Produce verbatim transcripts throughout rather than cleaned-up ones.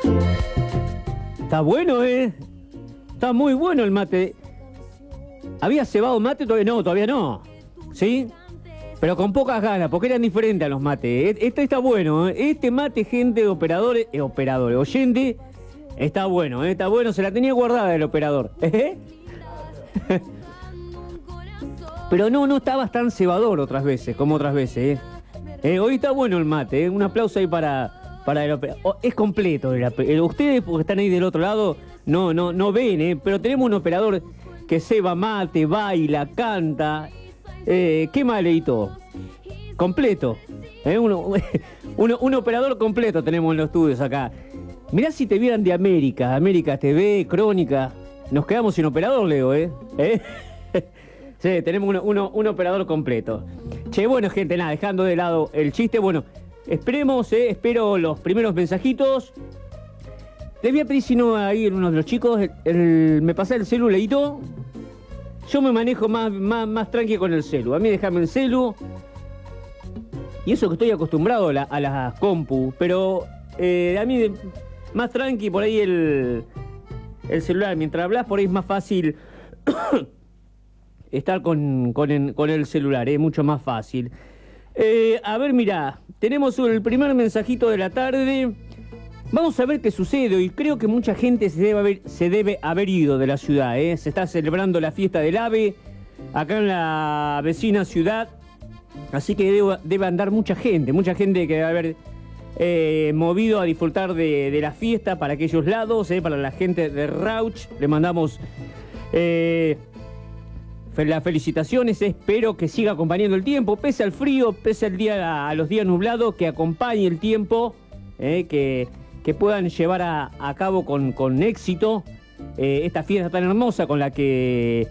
Está bueno, ¿eh? Está muy bueno el mate. ¿Había cebado mate? Todavía no, todavía no. ¿Sí? Pero con pocas ganas, porque eran diferentes a los mates. Este está bueno, ¿eh? Este mate, gente, operadores, eh, operadores, oyente, está bueno, ¿eh? Está bueno, se la tenía guardada el operador. ¿Eh? Pero no, no estaba tan cebador otras veces, como otras veces, ¿eh? Eh, hoy está bueno el mate, ¿eh? Un aplauso ahí para, para el operador. Oh, es completo. El, el, ustedes, porque están ahí del otro lado, no, no, no ven, ¿eh? Pero tenemos un operador que ceba mate, baila, canta. Eh, ¿Qué más, Leito? Completo. ¿Eh? Uno, uno, un operador completo tenemos en los estudios acá. Mirá si te vieran de América, América T V, Crónica. Nos quedamos sin operador, Leo, ¿eh? ¿Eh? Sí, tenemos uno, uno, un operador completo. Che, bueno, gente, nada, dejando de lado el chiste, bueno, esperemos, eh, espero los primeros mensajitos. Les voy a pedir si no ahí uno de los chicos, el, el, me pasa el celu, Leito. Yo me manejo más, más, más tranqui con el celu. A mí déjame el celu. Y eso que estoy acostumbrado a la, a la compu. Pero eh, a mí de, más tranqui por ahí el, el celular. Mientras hablas por ahí es más fácil estar con, con, el, con el celular. Es eh, mucho más fácil. Eh, a ver, mirá. Tenemos el primer mensajito de la tarde. Vamos a ver qué sucede hoy. Creo que mucha gente se debe haber, se debe haber ido de la ciudad, ¿eh? Se está celebrando la fiesta del AVE acá en la vecina ciudad. Así que debe, debe andar mucha gente, mucha gente que debe haber eh, movido a disfrutar de, de la fiesta para aquellos lados, ¿eh? Para la gente de Rauch. Le mandamos eh, las felicitaciones. Espero que siga acompañando el tiempo, pese al frío, pese al día, a los días nublados, que acompañe el tiempo, ¿eh? que... que puedan llevar a, a cabo con, con éxito eh, esta fiesta tan hermosa con la que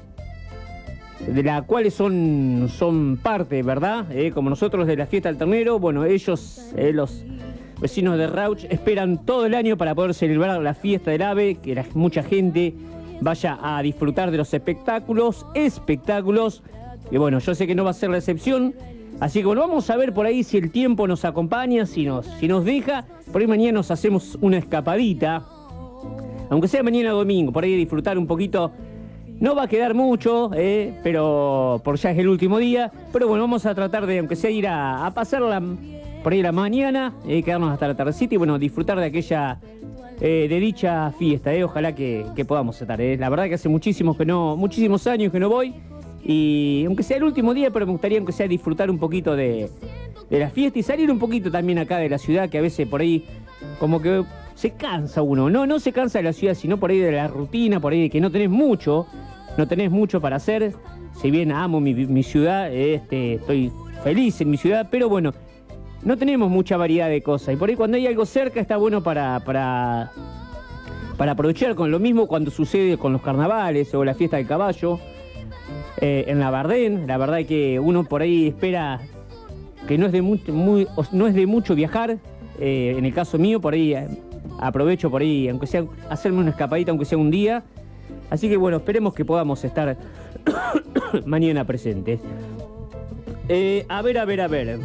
de la cual son, son parte, ¿verdad? Eh, como nosotros de la fiesta del ternero, bueno, ellos, eh, los vecinos de Rauch, esperan todo el año para poder celebrar la fiesta del AVE, que la, mucha gente vaya a disfrutar de los espectáculos, espectáculos, y bueno, yo sé que no va a ser la excepción. Así que bueno, vamos a ver por ahí si el tiempo nos acompaña, si nos, si nos deja. Por ahí mañana nos hacemos una escapadita, aunque sea mañana domingo, por ahí disfrutar un poquito. No va a quedar mucho, eh, pero por ya es el último día. Pero bueno, vamos a tratar de, aunque sea ir a, a pasarla por ahí la mañana, eh, quedarnos hasta la tardecita y bueno, disfrutar de aquella, eh, de dicha fiesta. Eh. Ojalá que, que podamos estar. Eh. La verdad que hace muchísimos, que no, muchísimos años que no voy. Y aunque sea el último día, pero me gustaría aunque sea disfrutar un poquito de, de la fiesta y salir un poquito también acá de la ciudad, que a veces por ahí como que se cansa uno. No, no se cansa de la ciudad, sino por ahí de la rutina, por ahí de que no tenés mucho, no tenés mucho para hacer. Si bien amo mi, mi ciudad, este, estoy feliz en mi ciudad, pero bueno, no tenemos mucha variedad de cosas. Y por ahí cuando hay algo cerca está bueno para, para, para aprovechar. Con lo mismo cuando sucede con los carnavales o la fiesta del caballo. Eh, en la Bardén, la verdad es que uno por ahí espera que no es de mucho, muy, no es de mucho viajar. Eh, en el caso mío, por ahí eh, aprovecho por ahí, aunque sea hacerme una escapadita, aunque sea un día. Así que bueno, esperemos que podamos estar mañana presentes. Eh, a ver, a ver, a ver.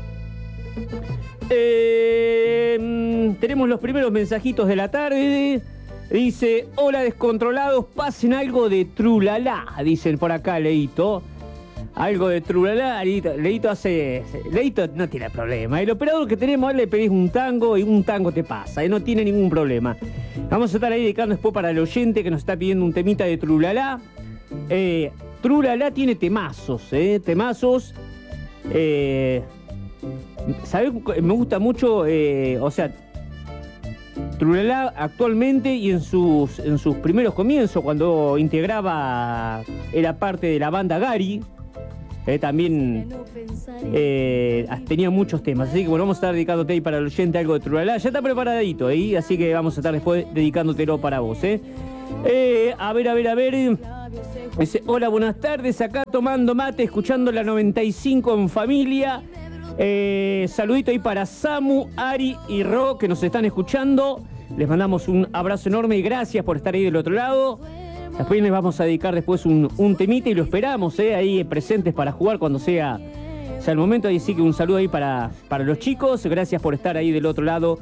Eh, tenemos los primeros mensajitos de la tarde. Dice, hola descontrolados, pasen algo de trulalá, dicen por acá, Leito. Algo de trulalá, Leito, Leito hace... Leito no tiene problema. El operador que tenemos, le pedís un tango y un tango te pasa, ¿eh? No tiene ningún problema. Vamos a estar ahí dedicando después para el oyente que nos está pidiendo un temita de trulalá. Eh, trulalá tiene temazos, ¿eh? Temazos. Eh, ¿Sabés? Me gusta mucho, eh, o sea... Trulalá actualmente y en sus, en sus primeros comienzos, cuando integraba, era parte de la banda Gary, eh, también eh, tenía muchos temas. Así que bueno, vamos a estar dedicándote ahí para el oyente algo de Trulalá. Ya está preparadito, ¿eh? Así que vamos a estar después dedicándotelo para vos. ¿eh? Eh, a ver, a ver, a ver. Dice, hola, buenas tardes, acá tomando mate, escuchando la noventa y cinco en familia. Eh, saludito ahí para Samu, Ari y Ro que nos están escuchando. Les mandamos un abrazo enorme y gracias por estar ahí del otro lado. Después les vamos a dedicar después un, un temita y lo esperamos eh, ahí presentes para jugar cuando sea, sea el momento. Así que un saludo ahí para, para los chicos. Gracias por estar ahí del otro lado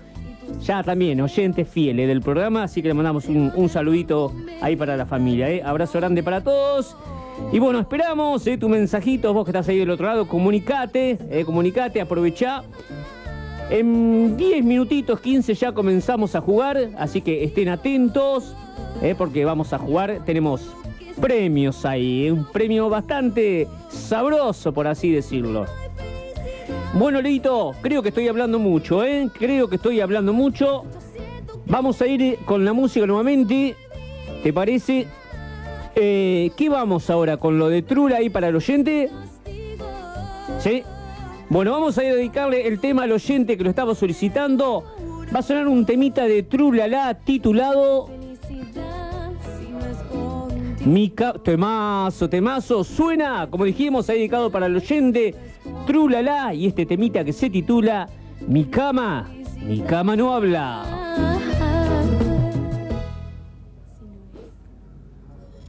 ya también oyentes fieles del programa, así que le mandamos un, un saludito ahí para la familia, ¿eh? Abrazo grande para todos. Y bueno, esperamos ¿eh? tu mensajito, vos que estás ahí del otro lado, comunicate, eh, comunicate, aprovechá. En diez minutitos, quince ya comenzamos a jugar, así que estén atentos, eh, porque vamos a jugar, tenemos premios ahí, un premio bastante sabroso, por así decirlo. Bueno, Leito, creo que estoy hablando mucho, ¿eh? Creo que estoy hablando mucho. Vamos a ir con la música nuevamente, ¿te parece? Eh, ¿Qué vamos ahora? ¿Con lo de Trula ahí para el oyente? ¿Sí? Bueno, vamos a dedicarle el tema al oyente que lo estaba solicitando. Va a sonar un temita de Trulala titulado... Mi ca... Temazo, temazo, suena, como dijimos, ahí dedicado para el oyente, Trulala, y este temita que se titula Mi cama, mi cama no habla.